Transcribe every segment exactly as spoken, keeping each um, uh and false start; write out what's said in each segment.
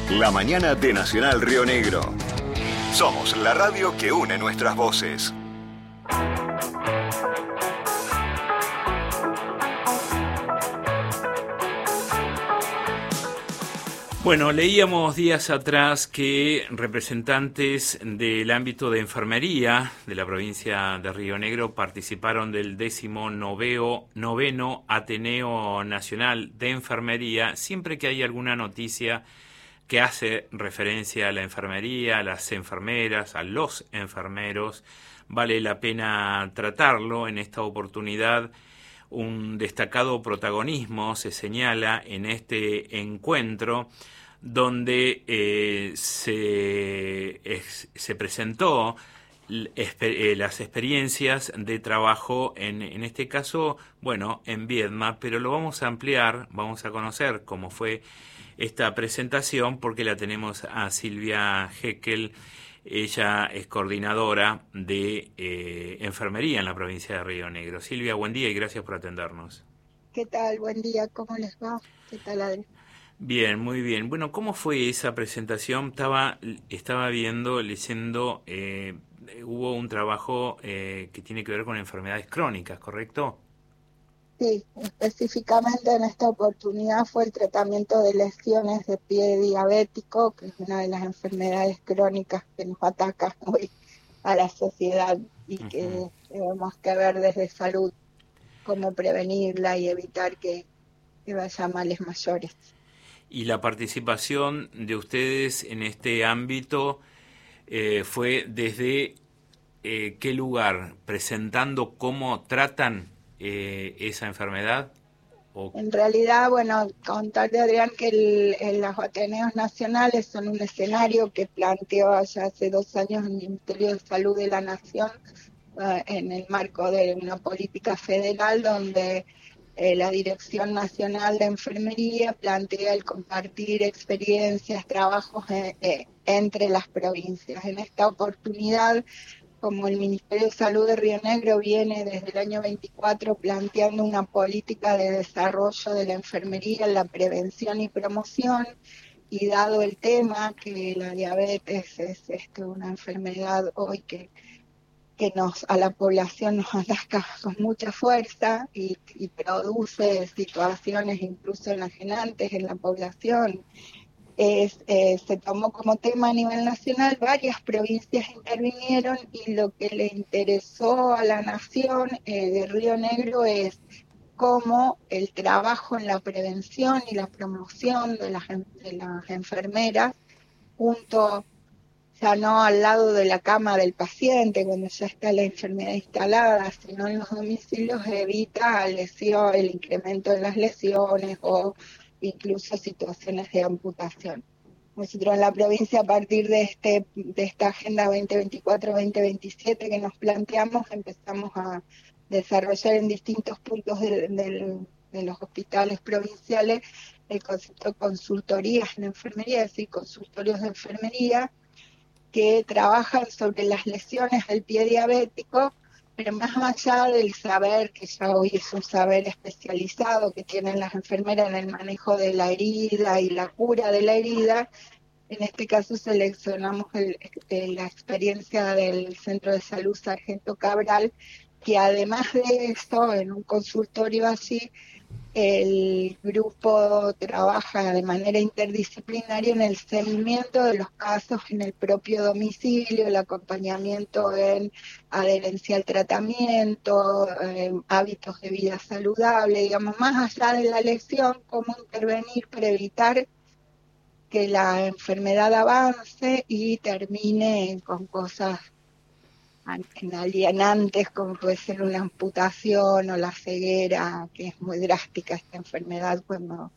La mañana de Nacional Río Negro. Somos la radio que une nuestras voces. Bueno, leíamos días atrás que representantes del ámbito de enfermería de la provincia de Río Negro participaron del décimo noveo, noveno Ateneo Nacional de Enfermería. Siempre que hay alguna noticia que hace referencia a la enfermería, a las enfermeras, a los enfermeros, vale la pena tratarlo. En esta oportunidad, un destacado protagonismo se señala en este encuentro donde eh, se, es, se presentó esper, eh, las experiencias de trabajo, en, en este caso, bueno, en Viedma, pero lo vamos a ampliar, vamos a conocer cómo fue esta presentación porque la tenemos a Silvia Heckel. Ella es coordinadora de eh, enfermería en la provincia de Río Negro. Silvia, buen día y gracias por atendernos. ¿Qué tal? Buen día, ¿cómo les va? ¿Qué tal, Adri? Bien, muy bien. Bueno, ¿cómo fue esa presentación? Estaba, estaba viendo, leyendo, eh, hubo un trabajo eh, que tiene que ver con enfermedades crónicas, ¿correcto? Sí, específicamente en esta oportunidad fue el tratamiento de lesiones de pie diabético, que es una de las enfermedades crónicas que nos ataca hoy a la sociedad y uh-huh. que tenemos que ver desde salud cómo prevenirla y evitar que, que vaya a males mayores. Y la participación de ustedes en este ámbito eh, fue desde eh, qué lugar, presentando cómo tratan eh, esa enfermedad. ¿O? En realidad, bueno, contarle, Adrián, que el, el, los Ateneos Nacionales son un escenario que planteó allá hace dos años el Ministerio de Salud de la Nación uh, en el marco de una política federal donde Eh, la Dirección Nacional de Enfermería plantea el compartir experiencias, trabajos eh, eh, entre las provincias. En esta oportunidad, como el Ministerio de Salud de Río Negro viene desde el año veinticuatro planteando una política de desarrollo de la enfermería, la prevención y promoción, y dado el tema que la diabetes es esto, una enfermedad hoy que que nos a la población nos ataca con mucha fuerza y, y produce situaciones incluso enajenantes en la población. Es, eh, se tomó como tema a nivel nacional, varias provincias intervinieron y lo que le interesó a la nación eh, de Río Negro es cómo el trabajo en la prevención y la promoción de las, de las enfermeras junto ya no al lado de la cama del paciente cuando ya está la enfermedad instalada, sino en los domicilios evita lesión, el incremento de las lesiones o incluso situaciones de amputación. Nosotros en la provincia, a partir de este de esta Agenda veinte veinticuatro veinte veintisiete que nos planteamos, empezamos a desarrollar en distintos puntos de, de, de los hospitales provinciales el concepto de consultorías en enfermería, es decir, consultorios de enfermería, que trabajan sobre las lesiones del pie diabético, pero más allá del saber, que ya hoy es un saber especializado que tienen las enfermeras en el manejo de la herida y la cura de la herida, en este caso seleccionamos el, el, la experiencia del Centro de Salud Sargento Cabral, que además de eso, en un consultorio así, el grupo trabaja de manera interdisciplinaria en el seguimiento de los casos en el propio domicilio, el acompañamiento en adherencia al tratamiento, eh, hábitos de vida saludable, digamos, más allá de la lesión, cómo intervenir para evitar que la enfermedad avance y termine con cosas alienantes como puede ser una amputación o la ceguera, que es muy drástica esta enfermedad cuando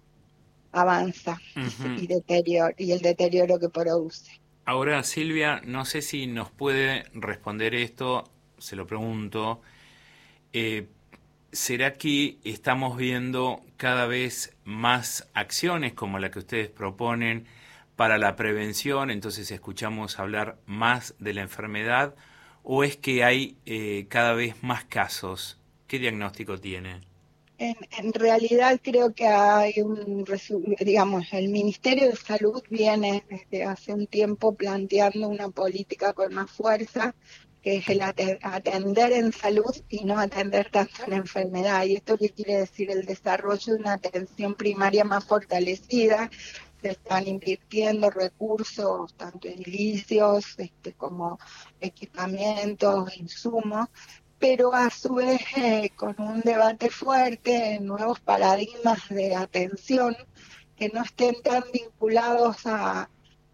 avanza uh-huh. y, deterioro, y el deterioro que produce. Ahora, Silvia, no sé si nos puede responder esto, se lo pregunto, eh, ¿será que estamos viendo cada vez más acciones como la que ustedes proponen para la prevención? Entonces escuchamos hablar más de la enfermedad. ¿O es que hay eh, cada vez más casos? ¿Qué diagnóstico tiene? En, en realidad creo que hay un, digamos, el Ministerio de Salud viene desde hace un tiempo planteando una política con más fuerza, que es el atender en salud y no atender tanto en enfermedad. ¿Y esto qué quiere decir? El desarrollo de una atención primaria más fortalecida. Se están invirtiendo recursos, tanto edilicios este, como equipamientos, insumos, pero a su vez eh, con un debate fuerte, nuevos paradigmas de atención que no estén tan vinculados a,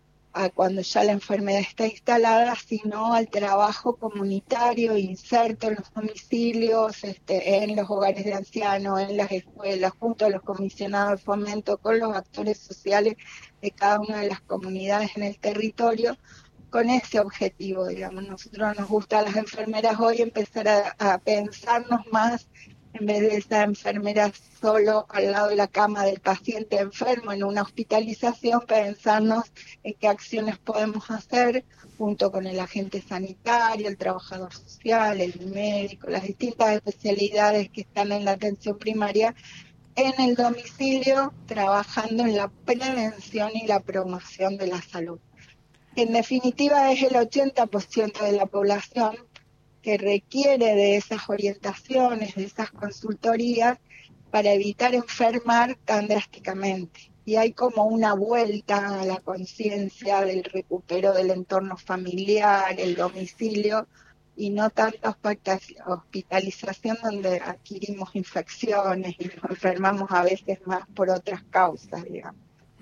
a cuando ya la enfermedad está instalada, sino al trabajo comunitario, inserto en los domicilios, este, en los hogares de ancianos, en las escuelas, junto a los comisionados de fomento, con los actores sociales de cada una de las comunidades en el territorio, con ese objetivo, digamos. Nosotros nos gusta a las enfermeras hoy empezar a, a pensarnos más, en vez de esa enfermera solo al lado de la cama del paciente enfermo en una hospitalización, pensarnos en qué acciones podemos hacer junto con el agente sanitario, el trabajador social, el médico, las distintas especialidades que están en la atención primaria, en el domicilio, trabajando en la prevención y la promoción de la salud. En definitiva es el ochenta por ciento de la población que requiere de esas orientaciones, de esas consultorías para evitar enfermar tan drásticamente. Y hay como una vuelta a la conciencia del recupero del entorno familiar, el domicilio, y no tanta hospitalización donde adquirimos infecciones y nos enfermamos a veces más por otras causas, digamos.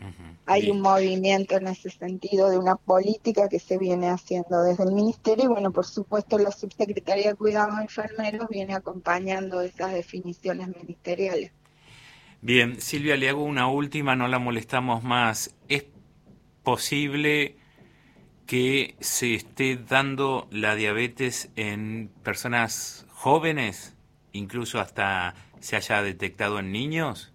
Hay un movimiento en ese sentido de una política que se viene haciendo desde el Ministerio y bueno, por supuesto la Subsecretaría de Cuidados Enfermeros viene acompañando esas definiciones ministeriales. Bien, Silvia, le hago una última, no la molestamos más. ¿Es posible que se esté dando la diabetes en personas jóvenes, incluso hasta se haya detectado en niños?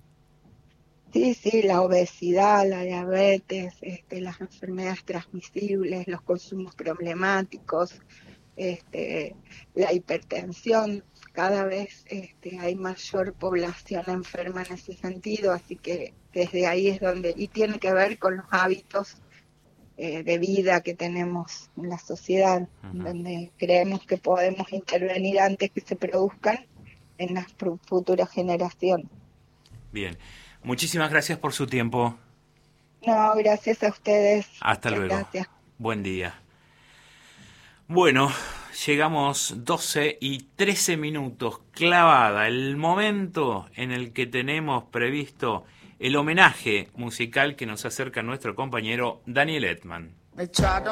Sí, sí, la obesidad, la diabetes, este, las enfermedades transmisibles, los consumos problemáticos, este, la hipertensión, cada vez este, hay mayor población enferma en ese sentido, así que desde ahí es donde, y tiene que ver con los hábitos eh, de vida que tenemos en la sociedad, uh-huh. donde creemos que podemos intervenir antes que se produzcan en las futuras generaciones. Bien. Muchísimas gracias por su tiempo. No, gracias a ustedes. Hasta Muchas luego. Gracias. Buen día. Bueno, llegamos doce y trece minutos, clavada, el momento en el que tenemos previsto el homenaje musical que nos acerca nuestro compañero Daniel Edman.